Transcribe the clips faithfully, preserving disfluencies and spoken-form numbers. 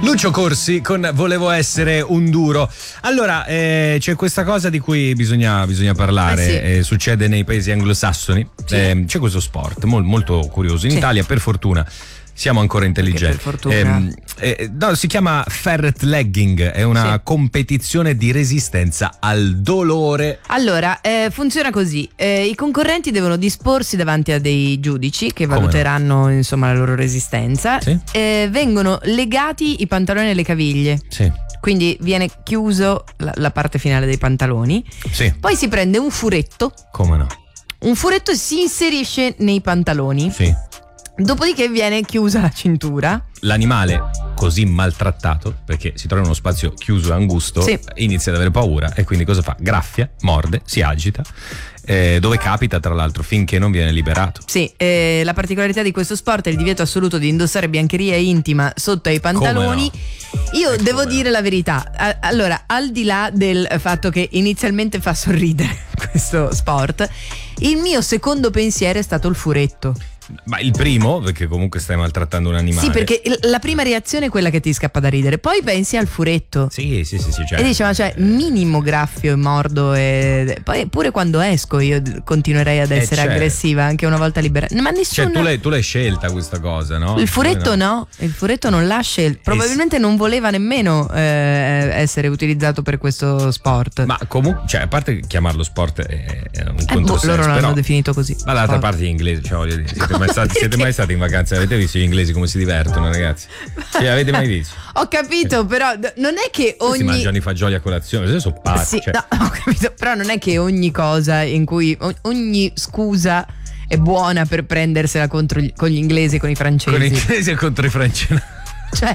Lucio Corsi con Volevo essere un duro. Allora, eh, c'è questa cosa di cui bisogna, bisogna parlare, eh sì. eh, succede nei paesi anglosassoni, sì. eh, c'è questo sport molto, molto curioso. In sì. Italia, per fortuna, siamo ancora intelligenti. Per fortuna. Eh, eh, no, si chiama ferret legging, è una sì. competizione di resistenza al dolore. Allora, eh, funziona così: eh, i concorrenti devono disporsi davanti a dei giudici che valuteranno no? insomma la loro resistenza. Sì. Eh, vengono legati i pantaloni e le caviglie. Sì. Quindi viene chiuso la, la parte finale dei pantaloni. Sì. Poi si prende un furetto. Come no? Un furetto si inserisce nei pantaloni. Sì. Dopodiché viene chiusa la cintura. L'animale così maltrattato, perché si trova in uno spazio chiuso e angusto, sì. inizia ad avere paura e quindi cosa fa? Graffia, morde, si agita, eh, dove capita tra l'altro, finché non viene liberato. Sì, eh, la particolarità di questo sport è il divieto assoluto di indossare biancheria intima sotto ai pantaloni. No? Io e devo dire no? la verità. Allora, al di là del fatto che inizialmente fa sorridere questo sport, il mio secondo pensiero è stato il furetto. Ma il primo, perché comunque stai maltrattando un animale. Sì, perché la prima reazione è quella che ti scappa da ridere. Poi pensi al furetto. Sì, sì, sì, sì, certo. E dici, ma cioè, minimo graffio e mordo. E poi pure quando esco io continuerei ad essere eh, certo. aggressiva anche una volta liberata. Ma nessuno. Cioè, tu l'hai, tu l'hai scelta questa cosa, no? Il furetto no. no, il furetto non l'ha scelta. Probabilmente non voleva nemmeno eh, essere utilizzato per questo sport. Ma comunque, cioè, a parte chiamarlo sport è, è un eh, boh, loro l'hanno però, definito così. Ma d'altra parte gli inglesi, cioè, voglio dire, siete mai stati, siete mai stati in vacanza? Avete visto gli inglesi come si divertono, ragazzi? Sì, avete mai visto? Ho capito, però non è che ogni. Si mangiano i fagioli a colazione, se sono pazzi. Sì, cioè. no, ho capito, però non è che ogni cosa in cui ogni scusa è buona per prendersela contro gli, con gli inglesi e con i francesi. Con gli inglesi e contro i francesi. Cioè,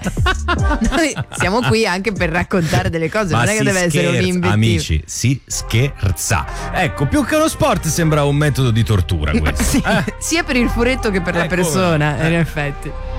noi siamo qui anche per raccontare delle cose, ma non è che deve scherza, essere un'invettiva. Amici, si scherza. Ecco, più che uno sport sembra un metodo di tortura questo. Sì, eh? sia per il furetto che per eh, la persona, in effetti.